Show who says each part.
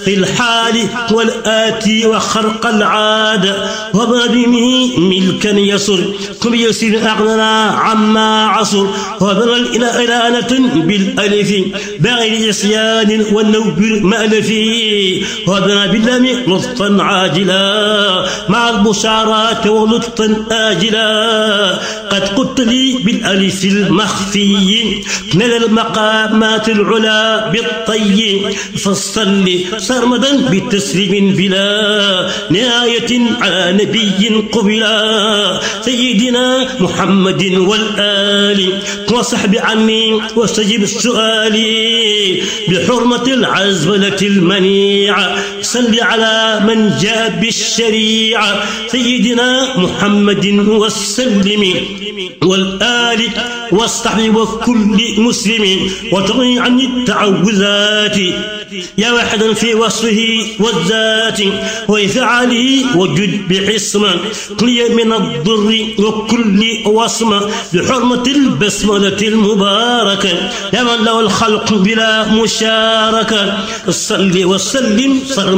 Speaker 1: في الحال والآتي وخرق العادة وبابمي ملكا يسر كم يسير أغننا عما عصر وبنى الإلانة بالألف بغير عصيان والنوب المألف وبنى باللام لطفا عاجلا مع البشارات ولطفا آجلا قد قلت لي بالألف المخفي نال المقامات العلا بالطي فصل سرمدا بتسليم بلا نهاية على نبي قبلا سيدنا محمد والآل وصحب عني واستجب السؤال بحرمة العزبلة المنيعة صل على من جاء بالشريعة سيدنا محمد وسلم والآل والصحب وكل مسلم وتغني عن التعوذات يا واحدا في وصفه والذات وإفعاله وجد بعصمة لي من الضر وكل وصمة بحرمة البسملة المباركة يا من له الخلق بلا مشاركة صل وسلم